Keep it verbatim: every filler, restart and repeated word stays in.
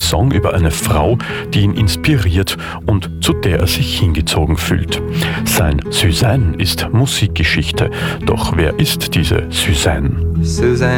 Song über eine Frau, die ihn inspiriert und zu der er sich hingezogen fühlt. Sein Suzanne ist Musikgeschichte. Doch wer ist diese Suzanne? Suzanne